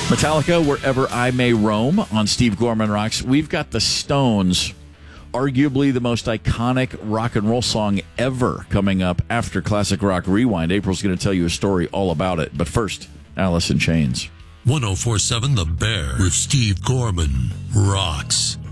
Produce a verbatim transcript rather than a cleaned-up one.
Metallica, Wherever I May Roam on Steve Gorman Rocks. We've got the Stones, arguably the most iconic rock and roll song ever, coming up after Classic Rock Rewind. April's going to tell you a story all about it. But first, Alice in Chains. ten forty-seven The Bear with Steve Gorman rocks.